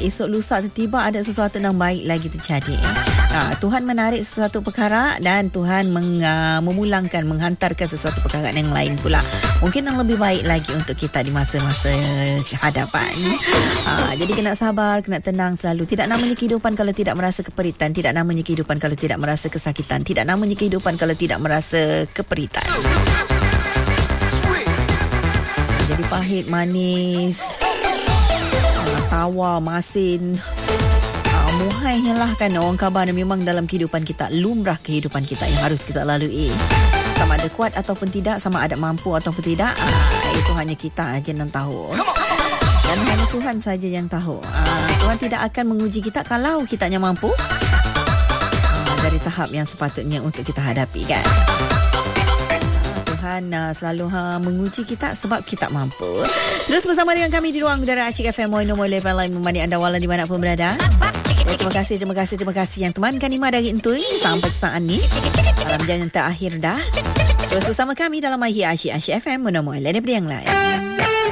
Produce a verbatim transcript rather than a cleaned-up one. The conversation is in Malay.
esok lusa tiba ada sesuatu yang baik lagi terjadi. Ha, Tuhan menarik sesuatu perkara dan Tuhan meng, uh, memulangkan, menghantarkan sesuatu perkara yang lain pula. Mungkin yang lebih baik lagi untuk kita di masa-masa hadapan. Ha, jadi kena sabar, kena tenang selalu. Tidak namanya kehidupan kalau tidak merasa keperitan. Tidak namanya kehidupan kalau tidak merasa kesakitan. Tidak namanya kehidupan kalau tidak merasa keperitan. Jadi pahit, manis, tawa, masin, uh, muhainya lah kan orang khabar memang dalam kehidupan kita, lumrah kehidupan kita yang harus kita lalui. Sama ada kuat ataupun tidak, sama ada mampu ataupun tidak, uh, itu hanya kita aja yang tahu. Dan hanya Tuhan saja yang tahu. Uh, Tuhan tidak akan menguji kita kalau kita hanya mampu uh, dari tahap yang sepatutnya untuk kita hadapi kan. Tuhan uh, selalu uh, menguji kita sebab kita mampu. Terus bersama dengan kami di ruang udara Acik F M Moino Moile Balai memani anda walau di mana pun berada. Oh, terima kasih, terima kasih, terima kasih yang temankan Ima dari Intui sampai saat ini. Dalam jam yang terakhir dah. Terus bersama kami dalam Acik Acik F M Moino Moile daripada yang lain.